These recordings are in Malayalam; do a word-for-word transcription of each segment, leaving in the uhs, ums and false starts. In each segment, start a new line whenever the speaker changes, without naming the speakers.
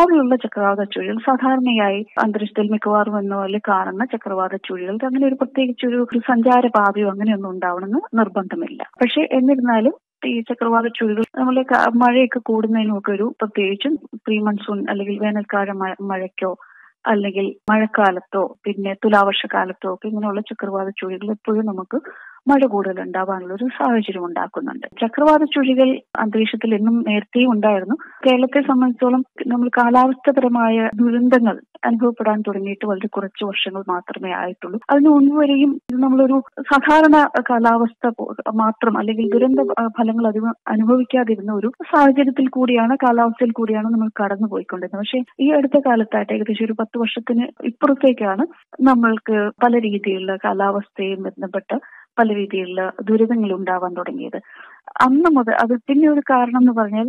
അല്ലാതെയുള്ള ചക്രവാത ചുഴികൾ സാധാരണയായി അന്തരീക്ഷത്തിൽ മിക്കവാറും എന്ന പോലെ കാണുന്ന ചക്രവാത ചുഴികൾ അങ്ങനെ ഒരു പ്രത്യേകിച്ച് ഒരു സഞ്ചാരപാതയോ അങ്ങനെയൊന്നും ഉണ്ടാവണമെന്ന് നിർബന്ധമില്ല. പക്ഷെ എന്നിരുന്നാലും ഈ ചക്രവാത ചുഴികൾ നമ്മളെ മഴയൊക്കെ കൂടുന്നതിനൊക്കെ ഒരു പ്രത്യേകിച്ചും പ്രീ മൺസൂൺ അല്ലെങ്കിൽ വേനൽക്കാല മഴയ്ക്കോ അല്ലെങ്കിൽ മഴക്കാലത്തോ പിന്നെ തുലാവർഷക്കാലത്തോ ഒക്കെ ഇങ്ങനെയുള്ള ചക്രവാത ചുഴികൾ എപ്പോഴും നമുക്ക് മഴ കൂടുതൽ ഉണ്ടാവാനുള്ള ഒരു സാഹചര്യം ഉണ്ടാക്കുന്നുണ്ട്. ചക്രവാത ചുഴികൾ അന്തരീക്ഷത്തിൽ എന്നും നേരത്തെയും ഉണ്ടായിരുന്നു. കേരളത്തെ സംബന്ധിച്ചോളം നമ്മൾ കാലാവസ്ഥപരമായ ദുരന്തങ്ങൾ അനുഭവപ്പെടാൻ തുടങ്ങിയിട്ട് വളരെ കുറച്ച് വർഷങ്ങൾ മാത്രമേ ആയിട്ടുള്ളൂ. അതിന് മുൻവരെയും നമ്മളൊരു സാധാരണ കാലാവസ്ഥ മാത്രം അല്ലെങ്കിൽ ദുരന്ത ഫലങ്ങൾ അധികം അനുഭവിക്കാതിരുന്ന ഒരു സാഹചര്യത്തിൽ കൂടിയാണ് കാലാവസ്ഥയിൽ കൂടിയാണ് നമ്മൾ കടന്നു പോയിക്കൊണ്ടിരുന്നത്. പക്ഷേ ഈ അടുത്ത കാലത്തായിട്ട് ഏകദേശം ഒരു പത്ത് വർഷത്തിന് ഇപ്പുറത്തേക്കാണ് നമ്മൾക്ക് പല രീതിയിലുള്ള കാലാവസ്ഥയും ബന്ധപ്പെട്ട പല രീതിയിലുള്ള ദുരിതങ്ങൾ ഉണ്ടാവാൻ തുടങ്ങിയത്. അന്ന് മുതൽ അത് പിന്നെ ഒരു കാരണം എന്ന് പറഞ്ഞാൽ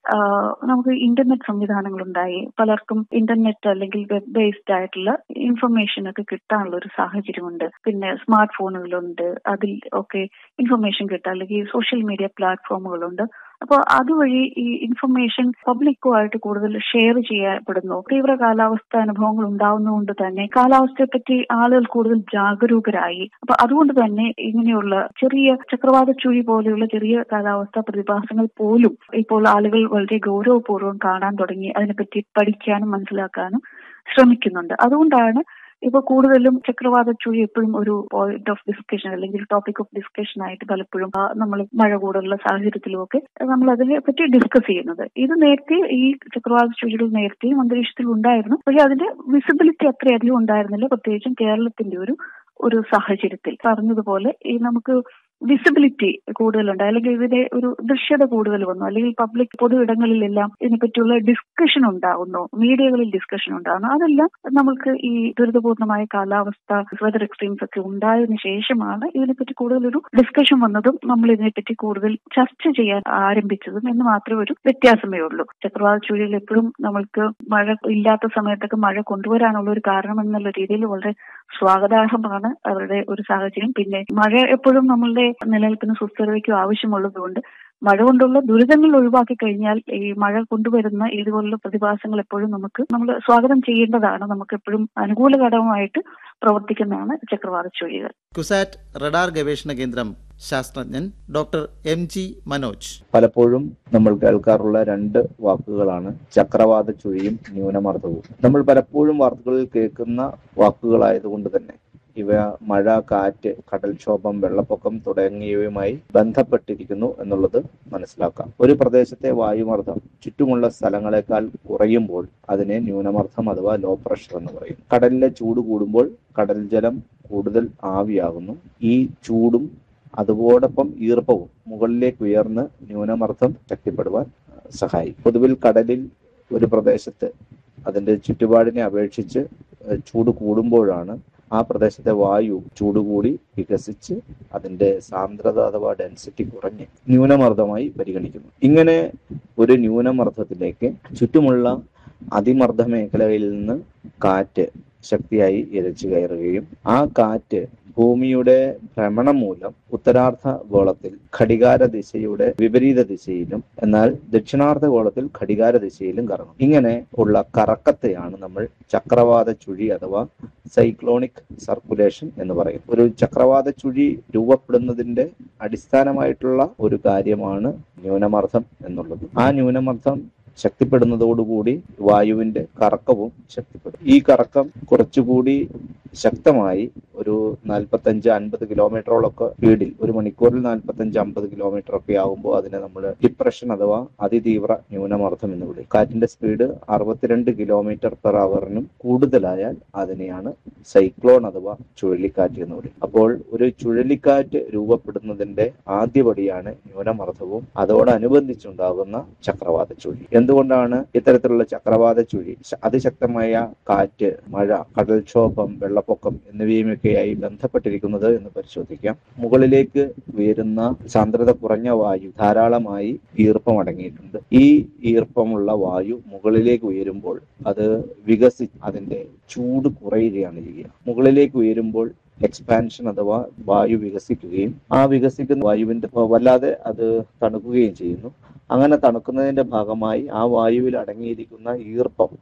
നമുക്ക് ഇന്റർനെറ്റ് സംവിധാനങ്ങൾ ഉണ്ടായി. പലർക്കും ഇന്റർനെറ്റ് അല്ലെങ്കിൽ വെബ് ബേസ്ഡ് ആയിട്ടുള്ള ഇൻഫർമേഷൻ ഒക്കെ കിട്ടാനുള്ള ഒരു സാഹചര്യമുണ്ട്. പിന്നെ സ്മാർട്ട് ഫോണുകളുണ്ട്, അതിൽ ഒക്കെ ഇൻഫർമേഷൻ കിട്ടാൻ അല്ലെങ്കിൽ സോഷ്യൽ മീഡിയ പ്ലാറ്റ്ഫോമുകളുണ്ട്. അപ്പോൾ അതുവഴി ഈ ഇൻഫർമേഷൻ പബ്ലിക്കുമായിട്ട് കൂടുതൽ ഷെയർ ചെയ്യപ്പെടുന്നു. തീവ്ര കാലാവസ്ഥ അനുഭവങ്ങൾ ഉണ്ടാവുന്നതുകൊണ്ട് തന്നെ കാലാവസ്ഥയെ പറ്റി ആളുകൾ കൂടുതൽ ജാഗരൂകരായി. അപ്പൊ അതുകൊണ്ട് തന്നെ ഇങ്ങനെയുള്ള ചെറിയ ചക്രവാത ചുഴി പോലെയുള്ള ചെറിയ കാലാവസ്ഥ പ്രതിഭാസങ്ങൾ പോലും ഇപ്പോൾ ആളുകൾ വളരെ ഗൗരവപൂർവ്വം കാണാൻ തുടങ്ങി, അതിനെപ്പറ്റി പഠിക്കാനും മനസ്സിലാക്കാനും ശ്രമിക്കുന്നുണ്ട്. അതുകൊണ്ടാണ് ഇപ്പൊ കൂടുതലും ചക്രവാത ചുഴി എപ്പോഴും ഒരു പോയിന്റ് ഓഫ് ഡിസ്കഷൻ അല്ലെങ്കിൽ ടോപ്പിക് ഓഫ് ഡിസ്കഷൻ ആയിട്ട് പലപ്പോഴും നമ്മൾ മഴ കൂടുതലുള്ള സാഹചര്യത്തിലുമൊക്കെ നമ്മൾ അതിനെ പറ്റി ഡിസ്കസ് ചെയ്യുന്നത്. ഇത് നേരത്തെ ഈ ചക്രവാത ചുഴികൾ നേരത്തെയും അന്തരീക്ഷത്തിൽ ഉണ്ടായിരുന്നു. പക്ഷെ അതിന്റെ വിസിബിലിറ്റി അത്രയധികം ഉണ്ടായിരുന്നില്ല, പ്രത്യേകിച്ചും കേരളത്തിന്റെ ഒരു ഒരു സാഹചര്യത്തിൽ. പറഞ്ഞതുപോലെ ഈ നമുക്ക് വിസിബിലിറ്റി കൂടുതലുണ്ട്, അല്ലെങ്കിൽ ഇതിന്റെ ഒരു ദൃശ്യത കൂടുതൽ വന്നു, അല്ലെങ്കിൽ പബ്ലിക് പൊതു ഇടങ്ങളിലെല്ലാം ഇതിനെപ്പറ്റിയുള്ള ഡിസ്കഷൻ ഉണ്ടാകുന്നു, മീഡിയകളിൽ ഡിസ്കഷൻ ഉണ്ടാകുന്നു. അതെല്ലാം നമുക്ക് ഈ ദുരിതപൂർണമായ കാലാവസ്ഥ വെതർ എക്സ്ട്രീംസ് ഒക്കെ ഉണ്ടായതിനു ശേഷമാണ് ഇതിനെപ്പറ്റി കൂടുതലൊരു ഡിസ്കഷൻ വന്നതും നമ്മൾ ഇതിനെപ്പറ്റി കൂടുതൽ ചർച്ച ചെയ്യാൻ ആരംഭിച്ചതും എന്ന് മാത്രമേ ഒരു വ്യത്യാസമേ ഉള്ളൂ. ചക്രവാത ചുഴികൾ എപ്പോഴും നമ്മൾക്ക് മഴ ഇല്ലാത്ത സമയത്തൊക്കെ മഴ കൊണ്ടുവരാനുള്ള ഒരു കാരണം എന്നുള്ള രീതിയിൽ വളരെ സ്വാഗതാർഹമാണ് അവരുടെ ഒരു സാഹചര്യം. പിന്നെ മഴ എപ്പോഴും നമ്മളുടെ നിലനിൽപ്പിന് സുസ്ഥിരതയ്ക്കും ആവശ്യമുള്ളത് കൊണ്ട് മഴ കൊണ്ടുള്ള ദുരിതങ്ങൾ ഒഴിവാക്കി കഴിഞ്ഞാൽ ഈ മഴ കൊണ്ടുവരുന്ന ഇതുപോലുള്ള പ്രതിഭാസങ്ങൾ എപ്പോഴും നമുക്ക് നമ്മൾ സ്വാഗതം ചെയ്യേണ്ടതാണ്. നമുക്ക് എപ്പോഴും അനുകൂല ഘടകമായിട്ട് പ്രവർത്തിക്കുന്നതാണ് ചക്രവാത ചുഴികൾ.
കുസാറ്റ് റഡാർ ഗവേഷണ കേന്ദ്രം ശാസ്ത്രജ്ഞൻ ഡോക്ടർ എം ജി മനോജ്.
പലപ്പോഴും നമ്മൾ കേൾക്കാറുള്ള രണ്ട് വാക്കുകളാണ് ചക്രവാത ചുഴിയും ന്യൂനമർദ്ദവും. നമ്മൾ പലപ്പോഴും വാർത്തകളിൽ കേൾക്കുന്ന വാക്കുകളായതുകൊണ്ട് തന്നെ ഇവ മഴ, കാറ്റ്, കടൽക്ഷോഭം, വെള്ളപ്പൊക്കം തുടങ്ങിയവയുമായി ബന്ധപ്പെട്ടിരിക്കുന്നു എന്നുള്ളത് മനസ്സിലാക്കാം. ഒരു പ്രദേശത്തെ വായുമർദ്ദം ചുറ്റുമുള്ള സ്ഥലങ്ങളെക്കാൾ കുറയുമ്പോൾ അതിനെ ന്യൂനമർദ്ദം അഥവാ ലോ പ്രഷർ എന്ന് പറയും. കടലിലെ ചൂട് കൂടുമ്പോൾ കടൽ ജലം കൂടുതൽ ആവിയാകുന്നു. ഈ ചൂടും അതോടൊപ്പം ഈർപ്പവും മുകളിലേക്ക് ഉയർന്ന് ന്യൂനമർദ്ദം ശക്തിപ്പെടുവാൻ സഹായിക്കും. പൊതുവിൽ കടലിൽ ഒരു പ്രദേശത്ത് അതിന്റെ ചുറ്റുപാടിനെ അപേക്ഷിച്ച് ചൂട് കൂടുമ്പോഴാണ് ആ പ്രദേശത്തെ വായു ചൂട് കൂടി വികസിച്ച് അതിന്റെ സാന്ദ്രത അഥവാ ഡെൻസിറ്റി കുറഞ്ഞ് ന്യൂനമർദ്ദമായി പരിഗണിക്കുന്നു. ഇങ്ങനെ ഒരു ന്യൂനമർദ്ദത്തിലേക്ക് ചുറ്റുമുള്ള അതിമർദ്ദ മേഖലയിൽ നിന്ന് കാറ്റ് ശക്തിയായി ഇരച്ചു കയറുകയും ആ കാറ്റ് ഭൂമിയുടെ ഭ്രമണം മൂലം ഉത്തരാർദ്ധ ഗോളത്തിൽ ഘടികാര ദിശയുടെ വിപരീത ദിശയിലും എന്നാൽ ദക്ഷിണാർദ്ധ ഗോളത്തിൽ ഘടികാര ദിശയിലും കറങ്ങും. ഇങ്ങനെ ഉള്ള കറക്കത്തെയാണ് നമ്മൾ ചക്രവാത ചുഴി അഥവാ സൈക്ലോണിക് സർക്കുലേഷൻ എന്ന് പറയും. ഒരു ചക്രവാത ചുഴി രൂപപ്പെടുന്നതിന്റെ അടിസ്ഥാനമായിട്ടുള്ള ഒരു കാര്യമാണ് ന്യൂനമർദ്ദം എന്നുള്ളത്. ആ ന്യൂനമർദ്ദം ശക്തിപ്പെടുന്നതോടുകൂടി വായുവിന്റെ കറക്കവും ശക്തിപ്പെടും. ഈ കറക്കം കുറച്ചുകൂടി ശക്തമായി ഒരു നാൽപ്പത്തഞ്ച് അൻപത് കിലോമീറ്ററോളൊക്കെ സ്പീഡിൽ ഒരു മണിക്കൂറിൽ നാൽപ്പത്തഞ്ച് അമ്പത് കിലോമീറ്റർ ഒക്കെ ആകുമ്പോൾ അതിനെ നമ്മൾ ഡിപ്രഷൻ അഥവാ അതിതീവ്ര ന്യൂനമർദ്ദം എന്ന് വിളിക്കും. കാറ്റിന്റെ സ്പീഡ് അറുപത്തിരണ്ട് കിലോമീറ്റർ പെർ അവറിനും കൂടുതലായാൽ അതിനെയാണ് സൈക്ലോൺ അഥവാ ചുഴലിക്കാറ്റ് എന്ന് വിളിക്കും. അപ്പോൾ ഒരു ചുഴലിക്കാറ്റ് രൂപപ്പെടുന്നതിന്റെ ആദ്യപടിയാണ് ന്യൂനമർദ്ദവും അതോടനുബന്ധിച്ചുണ്ടാകുന്ന ചക്രവാത ചുഴി. എന്തുകൊണ്ടാണ് ഇത്തരത്തിലുള്ള ചക്രവാത ചുഴി അതിശക്തമായ കാറ്റ്, മഴ, കടൽക്ഷോഭം, വെള്ളപ്പൊക്കം എന്നിവയുമൊക്കെയായി ബന്ധപ്പെട്ടിരിക്കുന്നത് എന്ന് പരിശോധിക്കാം. മുകളിലേക്ക് ഉയരുന്ന സാന്ദ്രത കുറഞ്ഞ വായു ധാരാളമായി ഈർപ്പം അടങ്ങിയിട്ടുണ്ട്. ഈ ഈർപ്പമുള്ള വായു മുകളിലേക്ക് ഉയരുമ്പോൾ അത് വികസിച്ച് അതിന്റെ ചൂട് കുറയുകയാണ് ചെയ്യുക. മുകളിലേക്ക് ഉയരുമ്പോൾ എക്സ്പാൻഷൻ അഥവാ വായു വികസിക്കുകയും ആ വികസിക്കുന്ന വായുവിന്റെ വല്ലാതെ അത് തണുക്കുകയും ചെയ്യുന്നു. അങ്ങനെ തണുക്കുന്നതിന്റെ ഭാഗമായി ആ വായുവിൽ അടങ്ങിയിരിക്കുന്ന ഈർപ്പം